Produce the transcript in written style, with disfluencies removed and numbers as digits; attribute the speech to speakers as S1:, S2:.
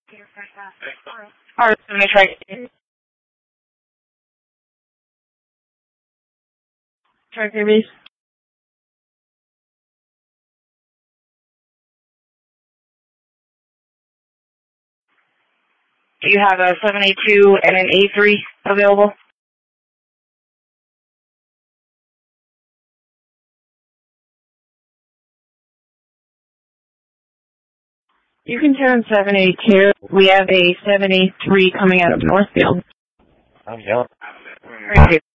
S1: Alright, let me try again. Try again, please. Do you have a 782 and an A3 available? You can turn 782. We have a 783 coming out of Northfield.
S2: I'm yelling.
S1: Thank you.